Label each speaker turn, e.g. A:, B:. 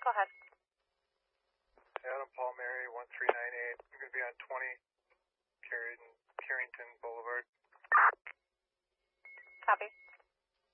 A: Go ahead.
B: Adam Paul Mary 1398. I'm going to be on 20 Carrington Boulevard.
A: Copy.